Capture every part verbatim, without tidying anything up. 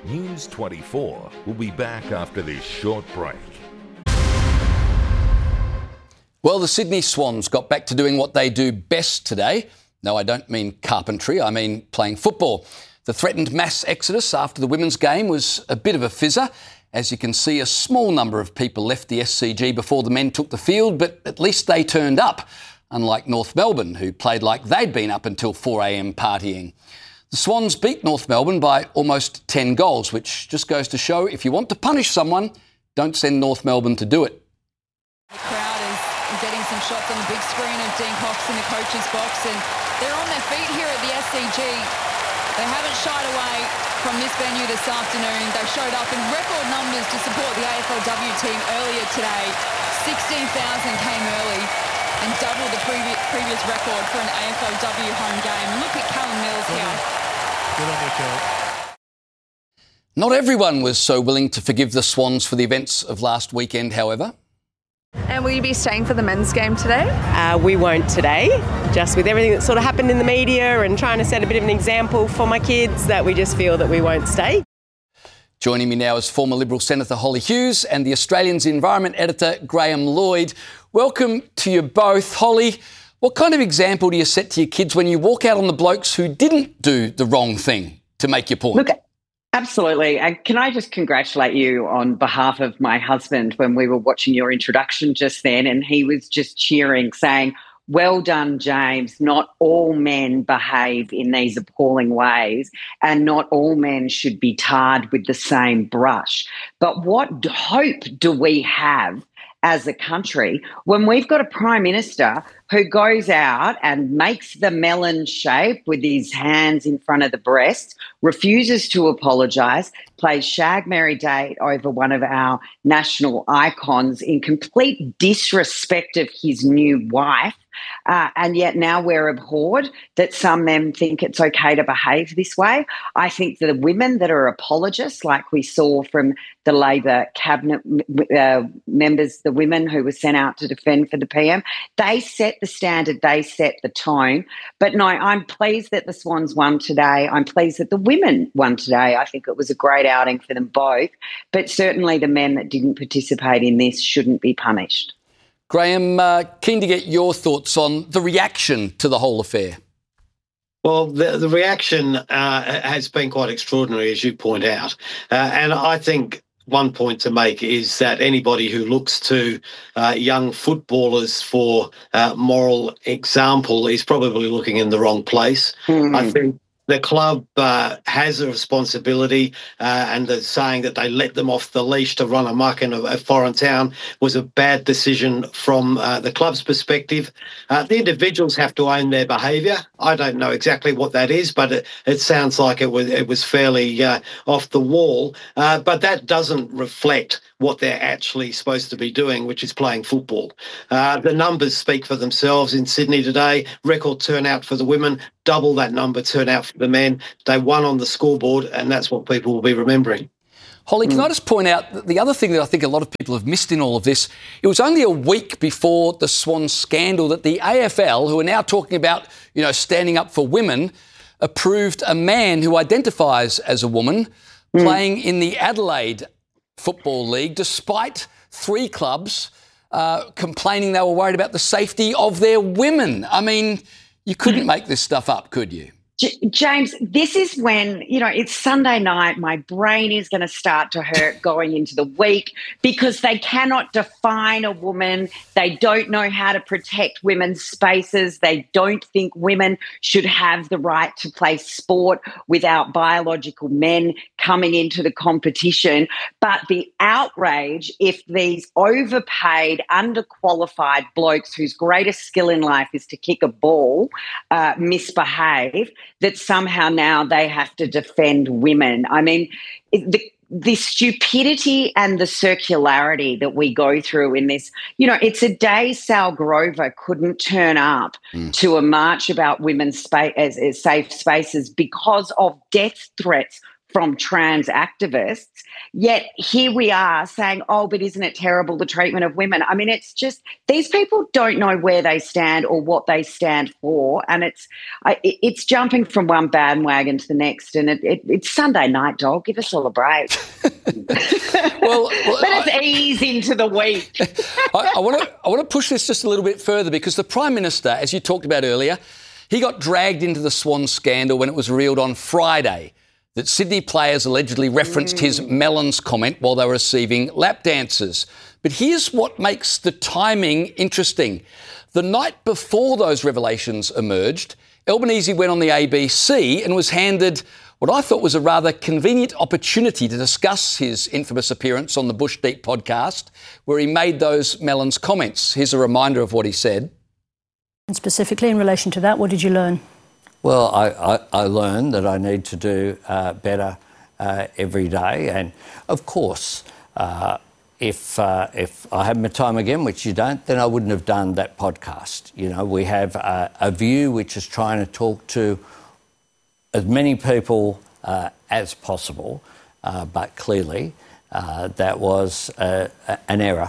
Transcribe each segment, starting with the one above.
News twenty-four will be back after this short break. Well, the Sydney Swans got back to doing what they do best today. No, I don't mean carpentry, I mean playing football. The threatened mass exodus after the women's game was a bit of a fizzer. As you can see, a small number of people left the S C G before the men took the field, but at least they turned up, unlike North Melbourne, who played like they'd been up until four a.m. partying. The Swans beat North Melbourne by almost ten goals, which just goes to show if you want to punish someone, don't send North Melbourne to do it. The crowd is getting some shots on the big screen of Dean Cox in the coach's box, and they're on their feet here at the S C G. They haven't shied away from this venue this afternoon. They showed up in record numbers to support the A F L W team earlier today. sixteen thousand came early and double the previous, previous record for an A F L W home game. Look at Callum Mills here. Good on you, Cal. Not everyone was so willing to forgive the Swans for the events of last weekend, however. And will you be staying for the men's game today? Uh, we won't today, just with everything that sort of happened in the media and trying to set a bit of an example for my kids, that we just feel that we won't stay. Joining me now is former Liberal Senator Holly Hughes and the Australian's Environment Editor Graham Lloyd. Welcome to you both. Holly, what kind of example do you set to your kids when you walk out on the blokes who didn't do the wrong thing to make your point? Look, absolutely. Uh, can I just congratulate you on behalf of my husband when we were watching your introduction just then, and he was just cheering, saying, well done, James. Not all men behave in these appalling ways, and not all men should be tarred with the same brush. But what hope do we have as a country when we've got a Prime Minister who goes out and makes the melon shape with his hands in front of the breast, refuses to apologise, plays Shag Merry Date over one of our national icons in complete disrespect of his new wife, uh, and yet now we're abhorred that some men think it's okay to behave this way. I think that the women that are apologists, like we saw from the Labor cabinet uh, members, the women who were sent out to defend for the P M, they set the standard, they set the tone. But no, I'm pleased that the Swans won today. I'm pleased that the women won today. I think it was a great outing for them both. But certainly the men that didn't participate in this shouldn't be punished. Graham, uh, keen to get your thoughts on the reaction to the whole affair. Well, the, the reaction uh, has been quite extraordinary, as you point out. Uh, and I think one point to make is that anybody who looks to uh, young footballers for uh, moral example is probably looking in the wrong place. Mm. I think the club uh, has a responsibility, uh, and the saying that they let them off the leash to run amok in a, a foreign town was a bad decision from uh, the club's perspective. Uh, the individuals have to own their behaviour. I don't know exactly what that is, but it, it sounds like it was it was fairly uh, off the wall. Uh, but that doesn't reflect what they're actually supposed to be doing, which is playing football. Uh, the numbers speak for themselves in Sydney today. Record turnout for the women, double that number turnout for the men. They won on the scoreboard, and that's what people will be remembering. Holly, can mm. I just point out that the other thing that I think a lot of people have missed in all of this, it was only a week before the Swans scandal that the A F L, who are now talking about, you know, standing up for women, approved a man who identifies as a woman mm. playing in the Adelaide Football League, despite three clubs uh, complaining they were worried about the safety of their women. I mean, you couldn't make this stuff up, could you? J- James, this is when, you know, it's Sunday night. My brain is going to start to hurt going into the week because they cannot define a woman. They don't know how to protect women's spaces. They don't think women should have the right to play sport without biological men coming into the competition. But the outrage if these overpaid, underqualified blokes whose greatest skill in life is to kick a ball uh, misbehave, that somehow now they have to defend women. I mean, the, the stupidity and the circularity that we go through in this, you know, it's a day Sal Grover couldn't turn up mm. to a march about women's spa- as, as safe spaces because of death threats from trans activists. Yet here we are saying, oh, but isn't it terrible, the treatment of women? I mean, it's just, these people don't know where they stand or what they stand for. And it's it's jumping from one bandwagon to the next. And it, it, it's Sunday night, dog. Give us all a break. well, well, Let us ease into the week. I want to I want to push this just a little bit further, because the Prime Minister, as you talked about earlier, he got dragged into the Swan scandal when it was revealed on Friday that Sydney players allegedly referenced mm. his melons comment while they were receiving lap dances. But here's what makes the timing interesting. The night before those revelations emerged, Albanese went on the A B C and was handed what I thought was a rather convenient opportunity to discuss his infamous appearance on the Bush Deep podcast, where he made those melons comments. Here's a reminder of what he said. And specifically in relation to that, what did you learn? Well, I, I, I learned that I need to do uh, better uh, every day. And, of course, uh, if uh, if I had my time again, which you don't, then I wouldn't have done that podcast. You know, we have uh, a view which is trying to talk to as many people uh, as possible, uh, but clearly uh, that was uh, an error.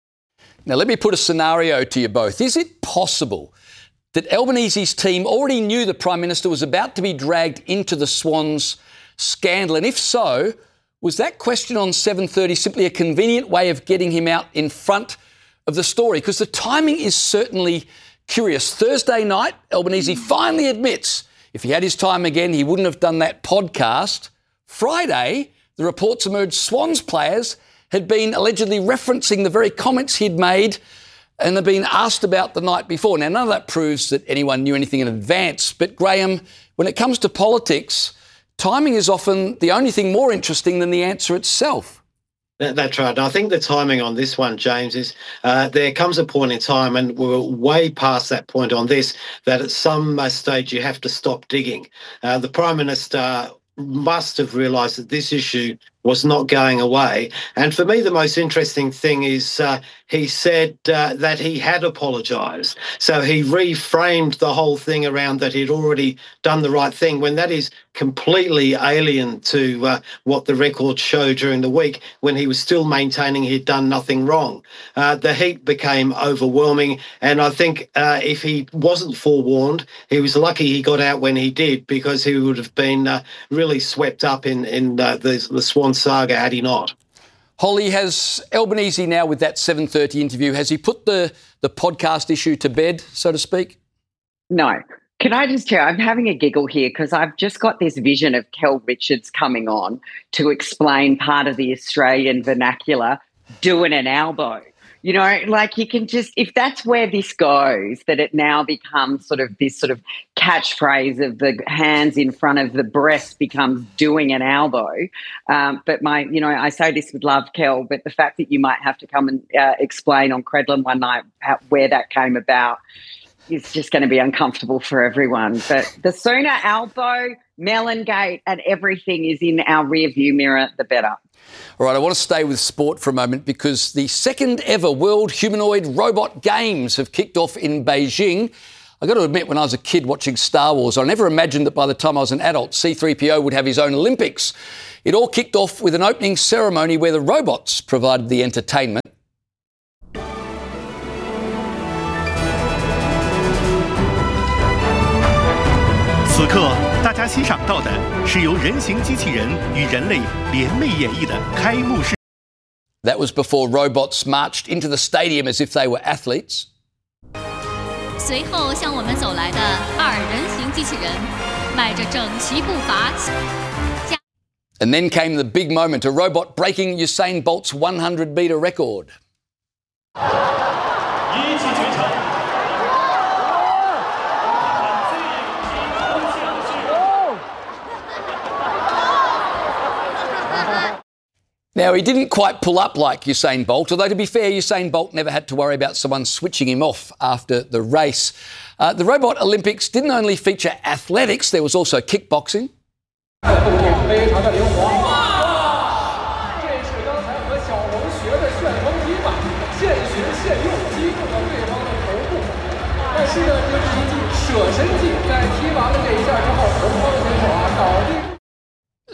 Now, let me put a scenario to you both. Is it possible that Albanese's team already knew the Prime Minister was about to be dragged into the Swans scandal? And if so, was that question on seven thirty simply a convenient way of getting him out in front of the story? Because the timing is certainly curious. Thursday night, Albanese finally admits if he had his time again, he wouldn't have done that podcast. Friday, the reports emerged Swans players had been allegedly referencing the very comments he'd made and had been asked about the night before. Now, none of that proves that anyone knew anything in advance. But, Graham, when it comes to politics, timing is often the only thing more interesting than the answer itself. That's right. And I think the timing on this one, James, is uh, there comes a point in time, and we're way past that point on this, that at some uh, stage you have to stop digging. Uh, the Prime Minister must have realised that this issue was not going away. And for me, the most interesting thing is uh, he said uh, that he had apologised. So he reframed the whole thing around that he'd already done the right thing, when that is completely alien to uh, what the records show during the week, when he was still maintaining he'd done nothing wrong. Uh, the heat became overwhelming. And I think uh, if he wasn't forewarned, he was lucky he got out when he did, because he would have been uh, really swept up in, in uh, the, the Swan saga had he not. Holly, has Albanese now, with that seven thirty interview, has he put the, the podcast issue to bed, so to speak? No. Can I just tell you, I'm having a giggle here because I've just got this vision of Kel Richards coming on to explain part of the Australian vernacular, doing an elbow. You know, like you can just, if that's where this goes, that it now becomes sort of this sort of catchphrase of the hands in front of the breast becomes doing an elbow. Um, but my, you know, I say this with love, Kel, but the fact that you might have to come and uh, explain on Credlin one night how, where that came about is just going to be uncomfortable for everyone. But the sooner elbow, Melongate and everything is in our rearview mirror, the better. All right, I want to stay with sport for a moment, because the second ever World Humanoid Robot Games have kicked off in Beijing. I got to admit, when I was a kid watching Star Wars, I never imagined that by the time I was an adult, C three P O would have his own Olympics. It all kicked off with an opening ceremony where the robots provided the entertainment. 此刻，大家欣赏到的是由人形机器人与人类联袂演绎的开幕式。 That was before robots marched into the stadium as if they were athletes. 随后向我们走来的二人形机器人，迈着整齐步伐。 And then came the big moment, a robot breaking Usain Bolt's one hundred metre record. Now, he didn't quite pull up like Usain Bolt, although to be fair, Usain Bolt never had to worry about someone switching him off after the race. Uh, the Robot Olympics didn't only feature athletics, there was also kickboxing.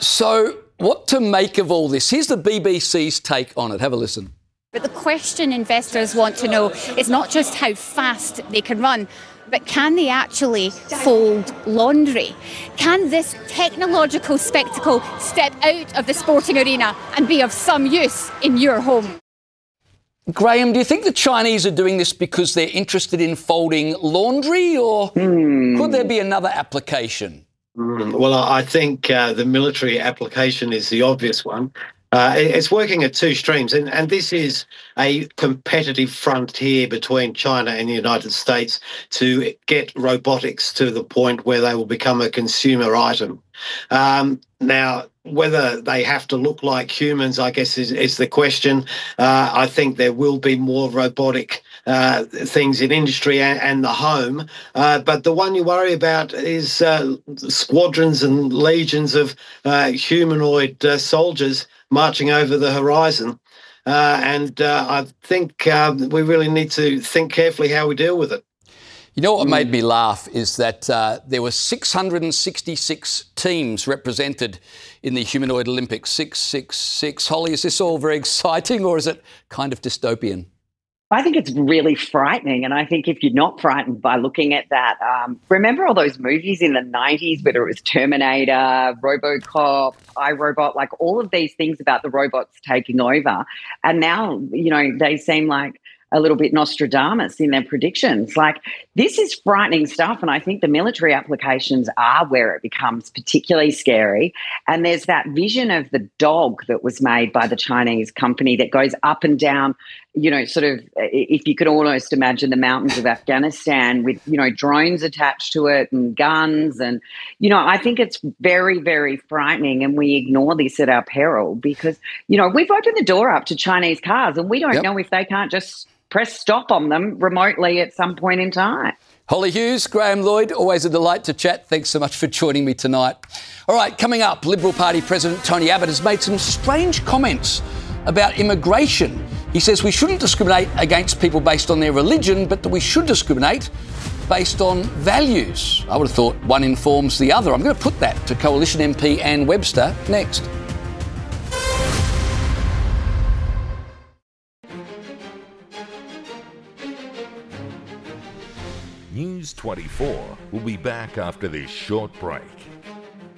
So what to make of all this? Here's the B B C's take on it. Have a listen. But the question investors want to know is not just how fast they can run, but can they actually fold laundry? Can this technological spectacle step out of the sporting arena and be of some use in your home? Graham, do you think the Chinese are doing this because they're interested in folding laundry, or mm. could there be another application? Mm. Well, I think uh, the military application is the obvious one. Uh, it's working at two streams, and, and this is a competitive frontier between China and the United States to get robotics to the point where they will become a consumer item. Um, now, whether they have to look like humans, I guess, is, is the question. Uh, I think there will be more robotic uh, things in industry and, and the home. Uh, but the one you worry about is uh, squadrons and legions of uh, humanoid uh, soldiers marching over the horizon. Uh, and uh, I think uh, we really need to think carefully how we deal with it. You know what made me laugh is that uh, there were six hundred sixty-six teams represented in the Humanoid Olympics. six six six. Holly, is this all very exciting, or is it kind of dystopian? I think it's really frightening. And I think if you're not frightened by looking at that, um, remember all those movies in the nineties, whether it was Terminator, RoboCop, iRobot, like all of these things about the robots taking over. And now, you know, they seem like a little bit Nostradamus in their predictions. Like, this is frightening stuff. And I think the military applications are where it becomes particularly scary. And there's that vision of the dog that was made by the Chinese company that goes up and down, you know, sort of, if you could almost imagine the mountains of Afghanistan with, you know, drones attached to it and guns. And, you know, I think it's very, very frightening. And we ignore this at our peril because, you know, we've opened the door up to Chinese cars and we don't yep. know if they can't just press stop on them remotely at some point in time. Holly Hughes, Graham Lloyd, always a delight to chat. Thanks so much for joining me tonight. All right, coming up, Liberal Party President Tony Abbott has made some strange comments about immigration. He says we shouldn't discriminate against people based on their religion, but that we should discriminate based on values. I would have thought one informs the other. I'm going to put that to Coalition M P Anne Webster next. News twenty-four will be back after this short break.